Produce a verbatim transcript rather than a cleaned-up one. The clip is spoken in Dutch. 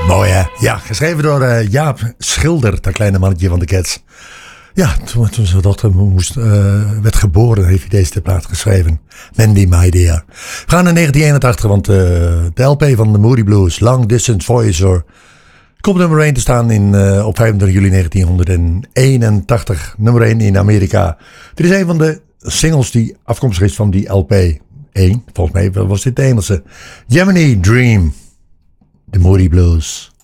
Mooi hè? Ja, geschreven door uh, Jaap Schilder, dat kleine mannetje van de Cats. Ja, toen, toen zijn dochter moest, uh, werd geboren, heeft hij deze plaat geschreven. Mandy, my dear. We gaan naar negentien eenentachtig, want uh, de L P van de Moody Blues, Long Distance Voyager, komt nummer één te staan in, uh, op vijfentwintig juli negentien eenentachtig. Nummer één in Amerika. Dit is een van de singles die afkomstig is van die L P één. Volgens mij was dit de Engelse. Gemini Dream. De Moody Blues.